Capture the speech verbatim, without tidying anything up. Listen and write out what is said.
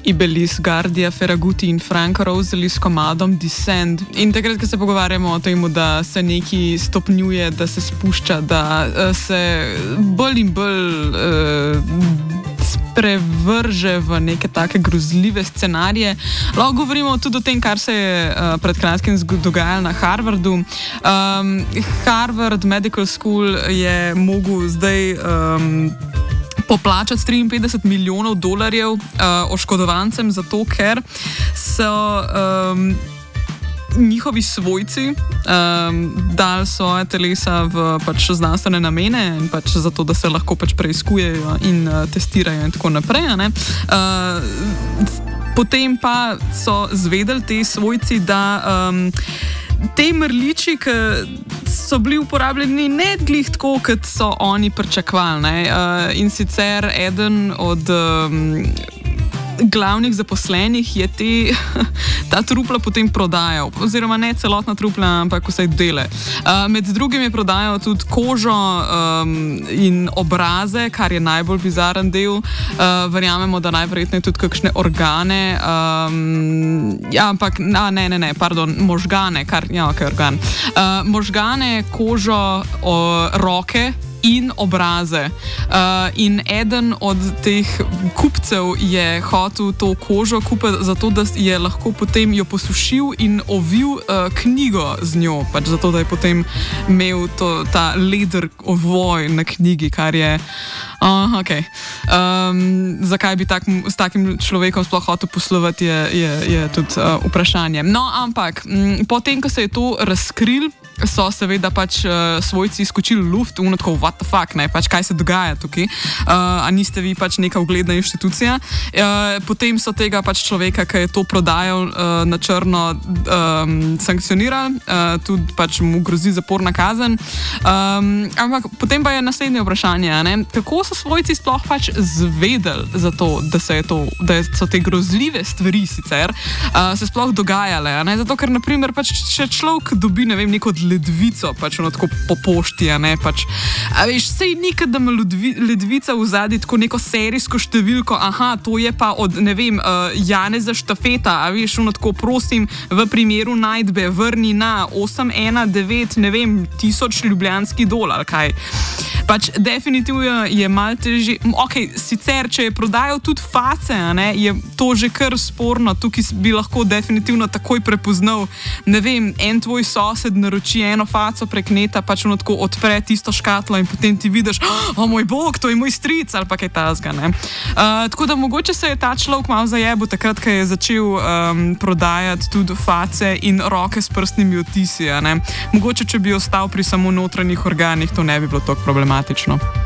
Ibelis, Guardia, Ferraguti in Frank Rosalie s komadom Descend. In takrat, ko se pogovarjamo o tem, da se nekaj stopnjuje, da se spušča, da uh, se bolj in bolj uh, prevrže v neke take grozljive scenarije. Lahko govorimo tudi o tem, kar se je uh, pred kratkim dogajalo na Harvardu. Um, Harvard Medical School je mogel zdaj um, poplačati triinpetdeset milijonov dolarjev uh, oškodovancem zato, ker so um, njihovi svojci um, dali svoje telesa v pač znanstvene namene in pač zato, da se lahko pač preiskujejo in uh, testirajo in tako naprej. Ne? Uh, potem pa so zvedeli ti svojci, da um, te mrliči, ki so bili uporabljeni ne glih tako, kot so oni pričakovali. Uh, in sicer eden od um, glavnih zaposlenih je te, ta trupla potem prodajal, oziroma ne celotna trupla, ampak vse dele. Uh, med drugim je prodajal tudi kožo um, in obraze, kar je najbolj bizaren del. Uh, verjamemo, da najverjetneje tudi kakšne organe, um, ja, ampak, a, ne, ne, ne, pardon, možgane, kar, ja, ok, organ. Uh, možgane, kožo, o, roke in obraze. Uh, in eden od teh kupcev je hotel to kožo kupiti zato, da je lahko potem jo posušil in ovil uh, knjigo z njo, pač zato, da je potem imel to, ta leder ovoj na knjigi, kar je uh, ok. Um, zakaj bi tak, s takim človekom sploh hotel poslovati, je, je, je tudi uh, vprašanje. No, ampak m, potem, ko se je to razkril, so seveda pač uh, svojci skočili v luft, uno tako, what the fuck, ne, pač kaj se dogaja tukaj, uh, a niste vi pač neka ugledna inštitucija. Uh, potem so tega pač človeka, ki je to prodajal uh, na črno, um, sankcionirali, uh, tudi pač mu grozi zaporna kazen. Um, ampak potem pa je naslednje vprašanje, ne, kako so svojci sploh pač zvedeli za to, da, se je to, da so te grozljive stvari sicer uh, se sploh dogajale, ne, zato ker naprimer pač če človek dobi, ne vem, neko ledvico, pač ono tako po pošti, a ne, pač, a veš, sej nikad, da ima ledvi, ledvica v zadnji tako neko serijsko številko, aha, to je pa od, ne vem, uh, Janeza Štafeta, a veš, ono tako, prosim, v primeru najdbe vrni na osem ena devet, ne vem, tisoč ljubljanski dolar, kaj. Pač definitivno je malo težje, ok, sicer, če je prodajal tudi face, a ne, je to že kar sporno, tukaj bi lahko definitivno takoj prepoznal, ne vem, en tvoj sosed naroči eno faco prek neta, pač ono tako odpre tisto škatlo in potem ti vidiš, o oh, moj bog, to je moj stric, ali pa kaj tazga, ne. Uh, tako da mogoče se je ta človek malo zajebil takrat, ko je začel um, prodajati tudi face in roke s prstnimi odtisi, a ne. Mogoče, če bi ostal pri samo notranjih organih, to ne bi bilo tako problematično.